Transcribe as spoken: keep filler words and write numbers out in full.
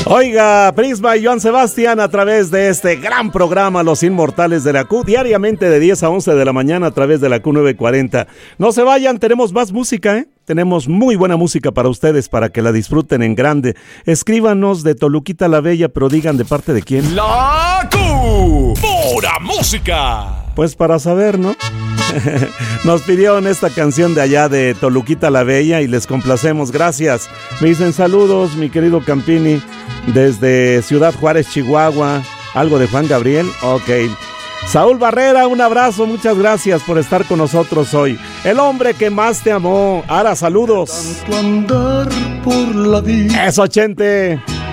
Oiga, Prisma y Joan Sebastián a través de este gran programa Los Inmortales de la Q, diariamente de diez a once de la mañana a través de la Q novecientos cuarenta. No se vayan, tenemos más música, ¿eh? Tenemos muy buena música para ustedes, para que la disfruten en grande. Escríbanos de Toluquita la Bella, pero digan de parte de quién. La Q, pura música. Pues para saber, ¿no? Nos pidieron esta canción de allá de Toluquita la Bella y les complacemos, gracias. Me dicen saludos, mi querido Campini, desde Ciudad Juárez, Chihuahua. ¿Algo de Juan Gabriel? Ok. Saúl Barrera, un abrazo, muchas gracias por estar con nosotros hoy. El hombre que más te amó. Ara, saludos. Tanto andar por la vida. Eso, Chente.